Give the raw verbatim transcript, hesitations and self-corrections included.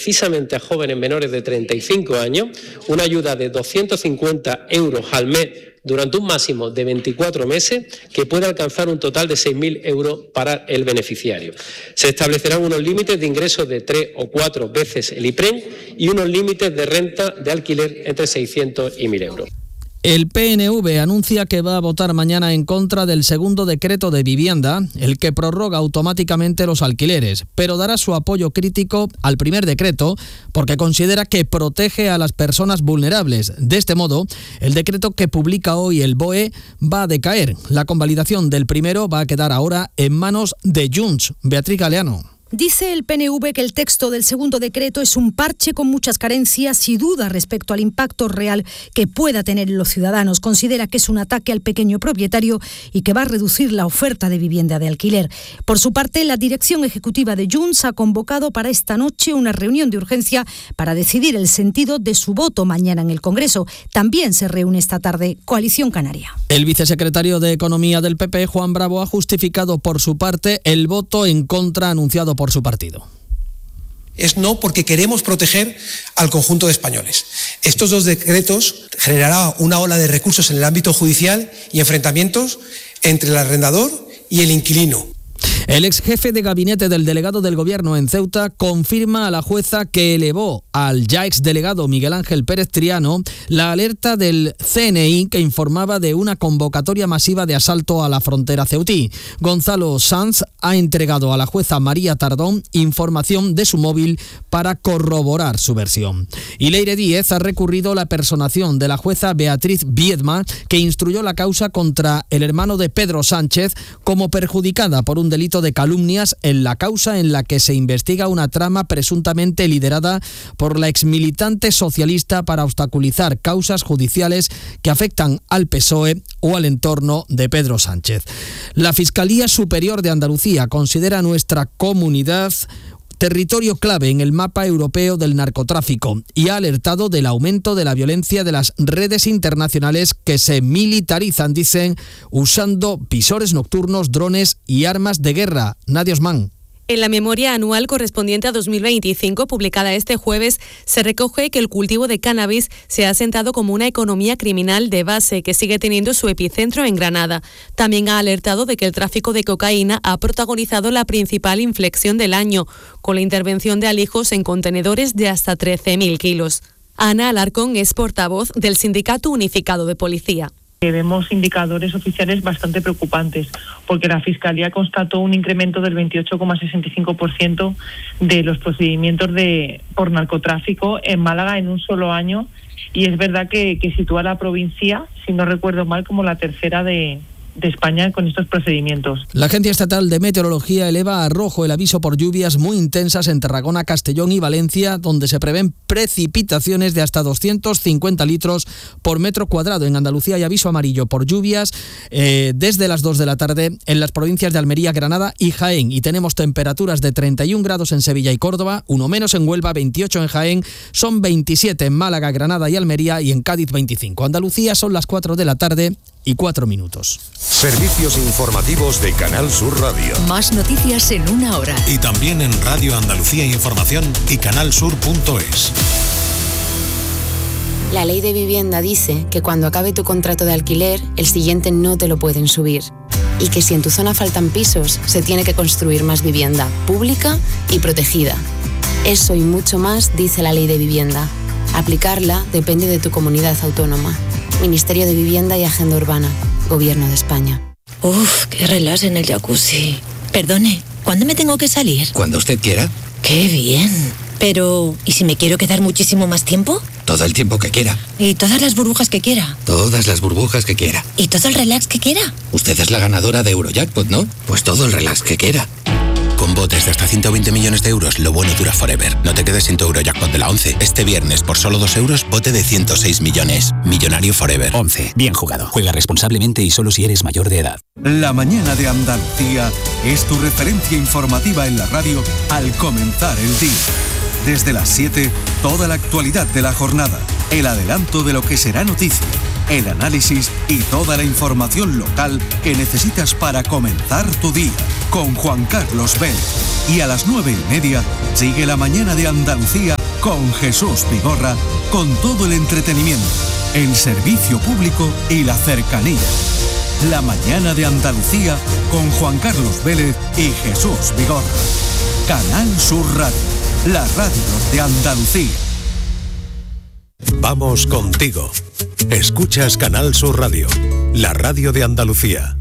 precisamente a jóvenes menores de treinta y cinco años una ayuda de doscientos cincuenta euros al mes durante un máximo de veinticuatro meses, que puede alcanzar un total de seis mil euros para el beneficiario. Se establecerán unos límites de ingresos de tres o cuatro veces el IPREN y unos límites de renta de alquiler entre seiscientos y mil euros. El P N V anuncia que va a votar mañana en contra del segundo decreto de vivienda, el que prorroga automáticamente los alquileres, pero dará su apoyo crítico al primer decreto porque considera que protege a las personas vulnerables. De este modo, el decreto que publica hoy el B O E va a decaer. La convalidación del primero va a quedar ahora en manos de Junts. Beatriz Galeano. Dice el P N V que el texto del segundo decreto es un parche con muchas carencias y dudas respecto al impacto real que pueda tener en los ciudadanos. Considera que es un ataque al pequeño propietario y que va a reducir la oferta de vivienda de alquiler. Por su parte, la dirección ejecutiva de Junts ha convocado para esta noche una reunión de urgencia para decidir el sentido de su voto mañana en el Congreso. También se reúne esta tarde Coalición Canaria. El vicesecretario de Economía del P P, Juan Bravo, ha justificado por su parte el voto en contra anunciado por su partido. Es no porque queremos proteger al conjunto de españoles. Estos dos decretos generarán una ola de recursos en el ámbito judicial y enfrentamientos entre el arrendador y el inquilino. El ex jefe de gabinete del delegado del Gobierno en Ceuta confirma a la jueza que elevó al ya ex delegado Miguel Ángel Pérez Triano la alerta del C N I que informaba de una convocatoria masiva de asalto a la frontera ceutí. Gonzalo Sanz ha entregado a la jueza María Tardón información de su móvil para corroborar su versión. Y Leire Díez ha recurrido la personación de la jueza Beatriz Viedma, que instruyó la causa contra el hermano de Pedro Sánchez como perjudicada por un delito de calumnias en la causa en la que se investiga una trama presuntamente liderada por la exmilitante socialista para obstaculizar causas judiciales que afectan al P S O E o al entorno de Pedro Sánchez. La Fiscalía Superior de Andalucía considera nuestra comunidad territorio clave en el mapa europeo del narcotráfico y ha alertado del aumento de la violencia de las redes internacionales que se militarizan, dicen, usando visores nocturnos, drones y armas de guerra. Nadia Osman. En la memoria anual correspondiente a dos mil veinticinco, publicada este jueves, se recoge que el cultivo de cannabis se ha asentado como una economía criminal de base que sigue teniendo su epicentro en Granada. También ha alertado de que el tráfico de cocaína ha protagonizado la principal inflexión del año, con la intervención de alijos en contenedores de hasta trece mil kilos. Ana Alarcón es portavoz del Sindicato Unificado de Policía. Vemos indicadores oficiales bastante preocupantes, porque la Fiscalía constató un incremento del veintiocho coma sesenta y cinco por ciento de los procedimientos de por narcotráfico en Málaga en un solo año, y es verdad que, que sitúa a la provincia, si no recuerdo mal, como la tercera de, de España con estos procedimientos. La Agencia Estatal de Meteorología eleva a rojo el aviso por lluvias muy intensas en Tarragona, Castellón y Valencia, donde se prevén precipitaciones de hasta doscientos cincuenta litros por metro cuadrado. En Andalucía hay aviso amarillo por lluvias eh, desde las dos de la tarde en las provincias de Almería, Granada y Jaén. Y tenemos temperaturas de treinta y un grados en Sevilla y Córdoba, uno menos en Huelva, veintiocho en Jaén, son veintisiete en Málaga, Granada y Almería, y en Cádiz veinticinco. Andalucía son las cuatro de la tarde y cuatro minutos. Servicios informativos de Canal Sur Radio. Más noticias en una hora. Y también en Radio Andalucía Información y canalsur punto es. La ley de vivienda dice que cuando acabe tu contrato de alquiler, el siguiente no te lo pueden subir. Y que si en tu zona faltan pisos, se tiene que construir más vivienda, pública y protegida. Eso y mucho más dice la ley de vivienda. Aplicarla depende de tu comunidad autónoma. Ministerio de Vivienda y Agenda Urbana. Gobierno de España. Uf, qué relax en el jacuzzi. Perdone, ¿cuándo me tengo que salir? Cuando usted quiera. ¡Qué bien! Pero, ¿y si me quiero quedar muchísimo más tiempo? Todo el tiempo que quiera. ¿Y todas las burbujas que quiera? Todas las burbujas que quiera. ¿Y todo el relax que quiera? Usted es la ganadora de Eurojackpot, ¿no? Pues todo el relax que quiera. Con botes de hasta ciento veinte millones de euros, lo bueno dura forever. No te quedes sin tu Eurojackpot de la once. Este viernes, por solo dos euros, bote de ciento seis millones. Millonario forever. once. Bien jugado. Juega responsablemente y solo si eres mayor de edad. La mañana de Andalucía es tu referencia informativa en la radio al comenzar el día. Desde las siete, toda la actualidad de la jornada. El adelanto de lo que será noticia. el análisis y toda la información local que necesitas para comenzar tu día. Con Juan Carlos Vélez. Y a las nueve y media sigue La Mañana de Andalucía con Jesús Vigorra, con todo el entretenimiento, el servicio público y la cercanía. La Mañana de Andalucía con Juan Carlos Vélez y Jesús Vigorra. Canal Sur Radio, la radio de Andalucía. Vamos contigo. Escuchas Canal Sur Radio, la radio de Andalucía.